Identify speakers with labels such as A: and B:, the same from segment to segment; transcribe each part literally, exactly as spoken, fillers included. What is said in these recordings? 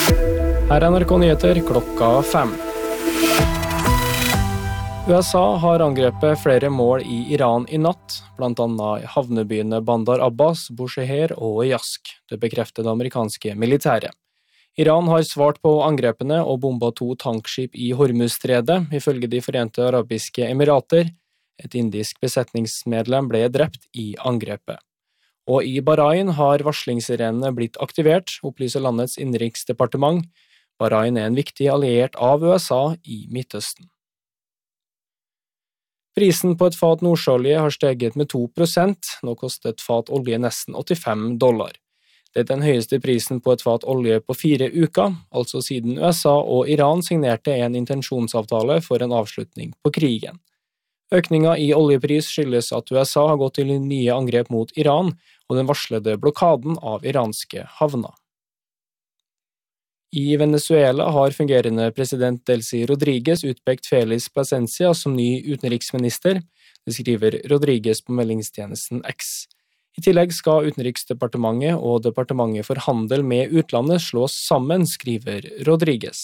A: Her er N R K Nyheter klokka fem. U S A har angrepet flere mål i Iran i natt, blant annet i havnebyene Bandar Abbas, Bushehr og Yazd, det bekrefter det amerikanske militæret. Iran har svart på angrepene og bombet to tankskip i Hormuzstredet, ifølge de Forente Arabiske Emirater. Et indisk besetningsmedlem ble drept i angrepet. Og i Bahrain har varslingssirenene blitt aktivert, opplyser landets innenriksdepartement. Bahrain er en viktig alliert av U S A i Midtøsten. Prisen på et fat nordsjøolje har steget med to prosent, nå koster et fat olje nesten åttifem dollar. Det er den høyeste prisen på et fat olje på fire uker, altså siden U S A og Iran signerte en intensjonsavtale for en avslutning på krigen. Økningen i oljepris skyldes at U S A har gått til nye angrep mot Iran og den varslede blokaden av iranske havner. I Venezuela har fungerende president Delcy Rodríguez utpekt Félix Plasencia som ny utenriksminister, det skriver Rodríguez på meldingstjenesten X. I tillegg skal Utenriksdepartementet og Departementet for handel med utlandet slås sammen, skriver Rodríguez.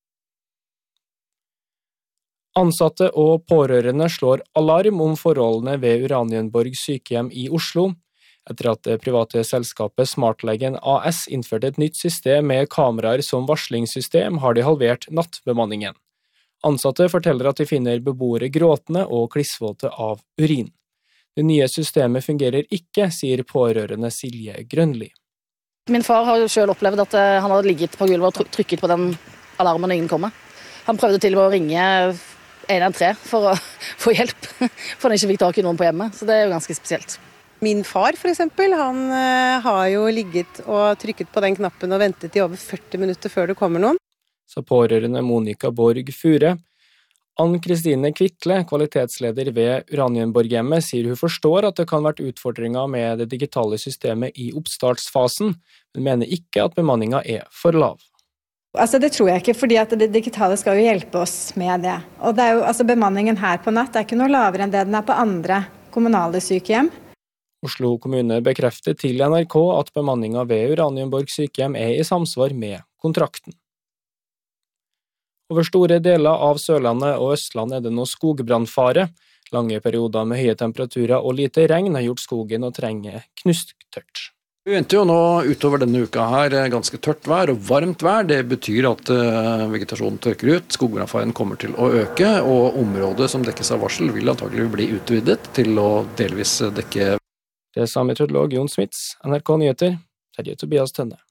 A: Ansatte og pårørende slår alarm om forholdene ved Uranienborg sykehjem i Oslo, etter at det private selskapet Smartlegen A S innførte et nytt system med kameraer som varslingssystem, har de halvert nattbemanningen. Ansatte forteller at de finner beboere gråtende og klissvåte av urin. Det nye systemet fungerer ikke, sier pårørende Silje Grønli.
B: Min far har jo selv opplevd at han hadde ligget på gulvet og trykket på den alarmen når ingen kommer. Han prøvde til og med å ringe en en tre for å få hjelp, for han ikke fikk tak i noen på hjemmet, så det er jo ganske spesielt.
C: Min far for eksempel, han uh, har jo ligget og trykket på den knappen og ventet i over førti minutter før det kommer noen.
A: Så pårørende Monica Borg Fure. Ann-Kristine Kvittle, kvalitetsleder ved Uranienborghjemmet, sier hun forstår at det kan ha vært utfordringer med det digitale systemet i oppstartsfasen, men mener ikke at bemanningen er for lav.
D: Altså det tror jeg ikke, fordi at det digitale skal jo hjelpe oss med det. Og det er jo, altså bemanningen her på natt er ikke noe lavere enn det den er på andre kommunale sykehjem.
A: Oslo kommune bekrefter til N R K at bemanningen ved Uranienborg sykehjem er i samsvar med kontrakten. Over store deler av Sørlandet og Østland er det nå skogbrannfare. Lange perioder med høye temperaturer og lite regn har gjort skogen å trenge knusktørt.
E: Vi venter jo nå utover denne uka her ganske tørt vær og varmt vær. Det betyr at vegetasjonen tørker ut, skogbrannfaren kommer til å øke, og området som dekkes av varsel vil antagelig bli utvidet til å delvis dekke.
A: Det sa meteorolog Jon Smits, N R K Nyheter, Terje Tobias Tønne.